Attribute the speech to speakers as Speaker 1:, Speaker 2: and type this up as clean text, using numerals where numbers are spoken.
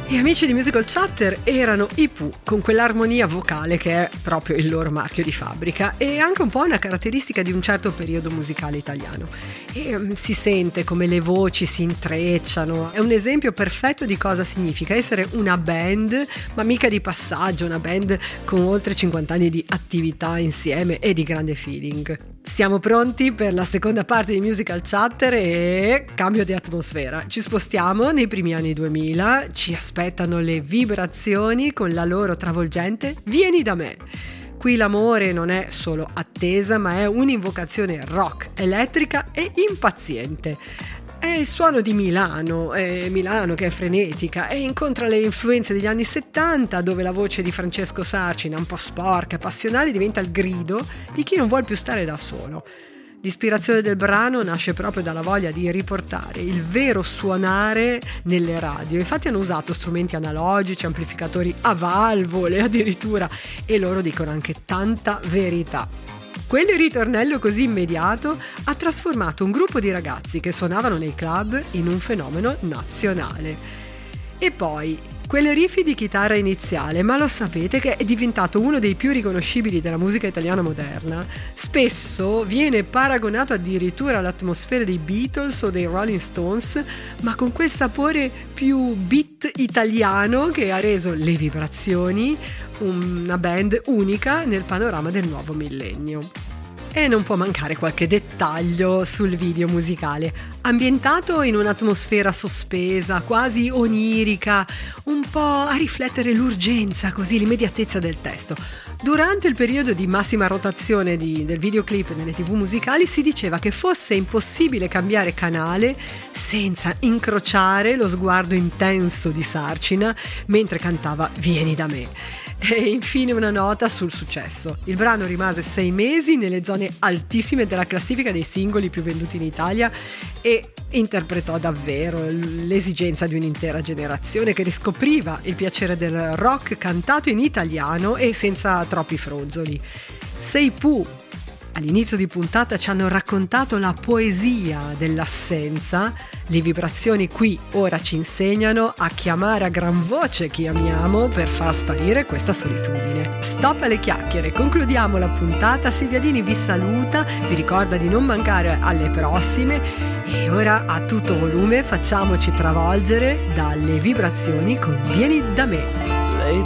Speaker 1: E amici di Musical Chatter, erano i Pooh, con quell'armonia vocale che è proprio il loro marchio di fabbrica e anche un po' una caratteristica di un certo periodo musicale italiano. E si sente come le voci si intrecciano, è un esempio perfetto di cosa significa essere una band, ma mica di passaggio, una band con oltre 50 anni di attività insieme e di grande feeling. Siamo pronti per la seconda parte di Musical Chatter e cambio di atmosfera. Ci spostiamo nei primi anni 2000, ci aspettano le vibrazioni con la loro travolgente Vieni da me. Qui l'amore non è solo attesa, ma è un'invocazione rock, elettrica e impaziente. È il suono di Milano che è frenetica e incontra le influenze degli anni 70, dove la voce di Francesco Sarcina, un po' sporca e passionale, diventa il grido di chi non vuol più stare da solo. L'ispirazione del brano nasce proprio dalla voglia di riportare il vero suonare nelle radio. Infatti hanno usato strumenti analogici, amplificatori a valvole addirittura, e loro dicono anche tanta verità. Quel ritornello così immediato ha trasformato un gruppo di ragazzi che suonavano nei club in un fenomeno nazionale. E poi quel riff di chitarra iniziale, ma lo sapete che è diventato uno dei più riconoscibili della musica italiana moderna? Spesso viene paragonato addirittura all'atmosfera dei Beatles o dei Rolling Stones, ma con quel sapore più beat italiano che ha reso le vibrazioni una band unica nel panorama del nuovo millennio. E non può mancare qualche dettaglio sul video musicale, ambientato in un'atmosfera sospesa, quasi onirica, un po' a riflettere l'urgenza, così l'immediatezza del testo. Durante il periodo di massima rotazione del videoclip nelle TV musicali si diceva che fosse impossibile cambiare canale senza incrociare lo sguardo intenso di Sarcina mentre cantava Vieni da me. E infine una nota sul successo. Il brano rimase 6 mesi nelle zone altissime della classifica dei singoli più venduti in Italia e interpretò davvero l'esigenza di un'intera generazione che riscopriva il piacere del rock cantato in italiano e senza troppi fronzoli. Sei Pooh all'inizio di puntata ci hanno raccontato la poesia dell'assenza. Le vibrazioni qui ora ci insegnano a chiamare a gran voce chi amiamo per far sparire questa solitudine. Stop alle chiacchiere, concludiamo la puntata. Silvia Dini vi saluta, vi ricorda di non mancare alle prossime e ora a tutto volume facciamoci travolgere dalle vibrazioni con Vieni da me.